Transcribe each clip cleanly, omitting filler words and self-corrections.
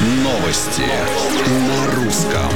Новости на русском.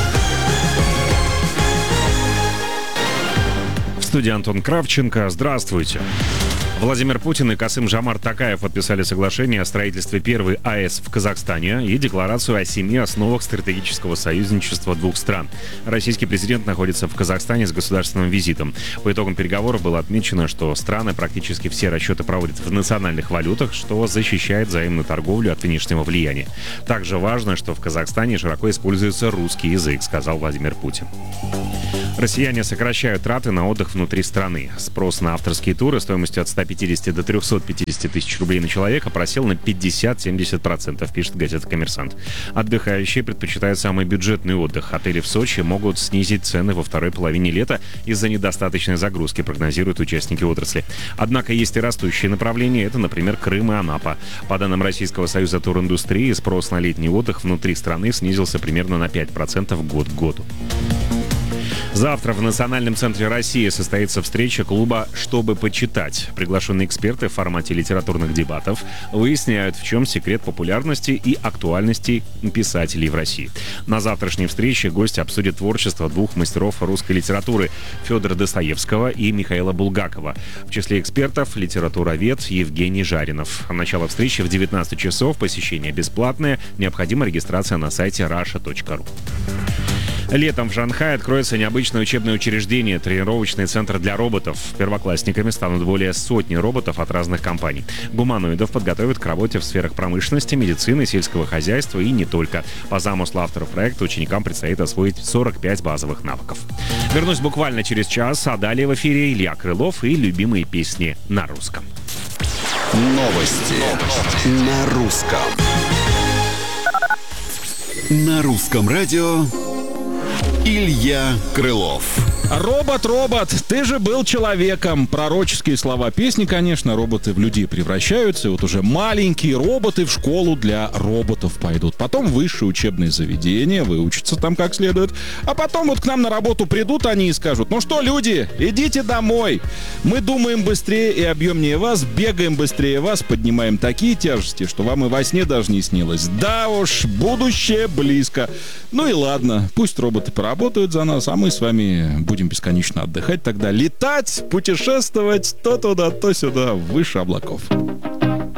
В студии Антон Кравченко. Здравствуйте. Владимир Путин и Касым-Жомарт Токаев подписали соглашение о строительстве первой АЭС в Казахстане и декларацию о 7 основах стратегического союзничества двух стран. Российский президент находится в Казахстане с государственным визитом. По итогам переговоров было отмечено, что страны практически все расчеты проводят в национальных валютах, что защищает взаимную торговлю от внешнего влияния. Также важно, что в Казахстане широко используется русский язык, сказал Владимир Путин. Россияне сокращают траты на отдых внутри страны. Спрос на авторские туры стоимостью от 150 до 350 тысяч рублей на человека просел на 50-70%, пишет газета «Коммерсант». Отдыхающие предпочитают самый бюджетный отдых. Отели в Сочи могут снизить цены во второй половине лета из-за недостаточной загрузки, прогнозируют участники отрасли. Однако есть и растущие направления. Это, например, Крым и Анапа. По данным Российского союза туриндустрии, спрос на летний отдых внутри страны снизился примерно на 5% год к году. Завтра в Национальном центре России состоится встреча клуба «Чтобы почитать». Приглашенные эксперты в формате литературных дебатов выясняют, в чем секрет популярности и актуальности писателей в России. На завтрашней встрече гости обсудят творчество двух мастеров русской литературы – Федора Достоевского и Михаила Булгакова. В числе экспертов – литературовед Евгений Жаринов. Начало встречи в 19 часов, посещение бесплатное, необходима регистрация на сайте russia.ru. Летом в Шанхае откроется необычное учебное учреждение – тренировочный центр для роботов. Первоклассниками станут более сотни роботов от разных компаний. Гуманоидов подготовят к работе в сферах промышленности, медицины, сельского хозяйства и не только. По замыслу авторов проекта ученикам предстоит освоить 45 базовых навыков. Вернусь буквально через час, а далее в эфире Илья Крылов и любимые песни на русском. Новости на русском. На русском радио Илья Крылов. Робот, ты же был человеком. Пророческие слова песни, конечно. Роботы в людей превращаются. И вот уже маленькие роботы в школу для роботов пойдут. Потом в высшие учебные заведения, выучатся там как следует. А потом вот к нам на работу придут они и скажут: ну что, люди, идите домой. Мы думаем быстрее и объемнее вас, бегаем быстрее вас, поднимаем такие тяжести, что вам и во сне даже не снилось. Да уж, будущее близко. Ну и ладно, пусть роботы поработают за нас, а мы с вами будем бесконечно отдыхать, тогда летать, путешествовать то туда, то сюда, выше облаков.